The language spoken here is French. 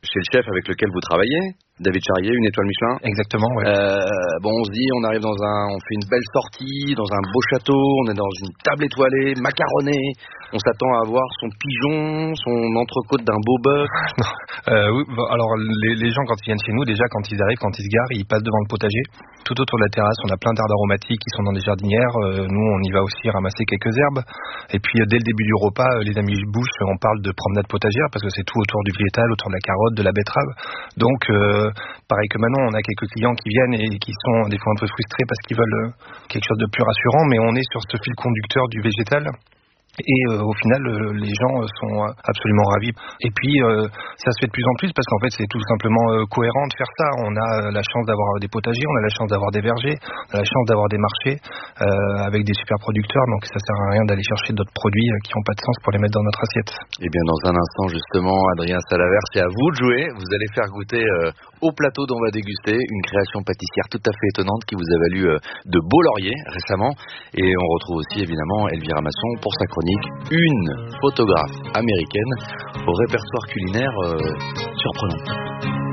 chez le chef avec lequel vous travaillez, David Charrier, une étoile Michelin. Exactement, ouais. On se dit, on arrive on fait une belle sortie, dans un beau château, on est dans une table étoilée, macaronnée, on s'attend à voir son pigeon, son entrecôte d'un beau bœuf. Oui, alors les gens quand ils viennent chez nous, déjà quand ils arrivent, quand ils se garent, ils passent devant le potager. Tout autour de la terrasse, on a plein d'herbes aromatiques qui sont dans des jardinières. Nous, on y va aussi ramasser quelques herbes. Et puis dès le début du repas, les amis bouches, on parle de promenade potagère parce que c'est tout autour du végétal, autour de la carotte, de la betterave. Donc pareil que Manon, on a quelques clients qui viennent et qui sont des fois un peu frustrés parce qu'ils veulent quelque chose de plus rassurant, mais on est sur ce fil conducteur du végétal. Et au final, les gens sont absolument ravis. Et puis, ça se fait de plus en plus parce qu'en fait, c'est tout simplement cohérent de faire ça. On a la chance d'avoir des potagers, on a la chance d'avoir des vergers, on a la chance d'avoir des marchés avec des super producteurs. Donc, ça sert à rien d'aller chercher d'autres produits qui n'ont pas de sens pour les mettre dans notre assiette. Eh bien, dans un instant, justement, Adrien Salavert, c'est à vous de jouer. Vous allez faire goûter au plateau dont on va déguster une création pâtissière tout à fait étonnante qui vous a valu de beaux lauriers récemment. Et on retrouve aussi, évidemment, Elvira Masson pour sa chronique. Une photographe américaine au répertoire culinaire surprenant.